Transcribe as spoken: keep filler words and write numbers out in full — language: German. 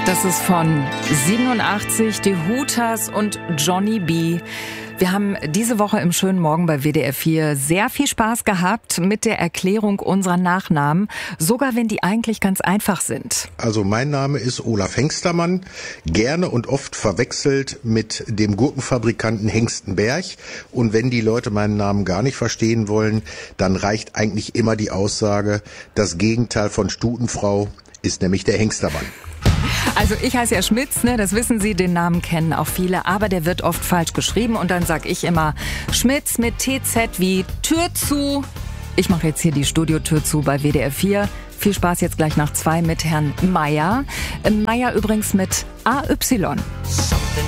Das ist von siebenundachtzig, die Hooters und Johnny B. Wir haben diese Woche im schönen Morgen bei W D R vier sehr viel Spaß gehabt mit der Erklärung unserer Nachnamen, sogar wenn die eigentlich ganz einfach sind. Also mein Name ist Olaf Hengstermann, gerne und oft verwechselt mit dem Gurkenfabrikanten Hengstenberg. Und wenn die Leute meinen Namen gar nicht verstehen wollen, dann reicht eigentlich immer die Aussage, das Gegenteil von Stutenfrau ist nämlich der Hengstermann. Also ich heiße ja Schmitz, ne, das wissen Sie, den Namen kennen auch viele, aber der wird oft falsch geschrieben und dann sag ich immer Schmitz mit T Z wie Tür zu. Ich mache jetzt hier die Studiotür zu bei W D R vier. Viel Spaß jetzt gleich nach zwei mit Herrn Meier. Meier übrigens mit A Y.